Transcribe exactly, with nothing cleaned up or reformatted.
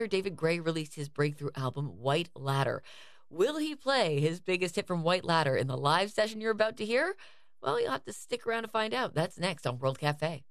David Gray released his breakthrough album, White Ladder. Will he play his biggest hit from White Ladder in the live session you're about to hear? Well, you'll have to stick around to find out. That's next on World Cafe.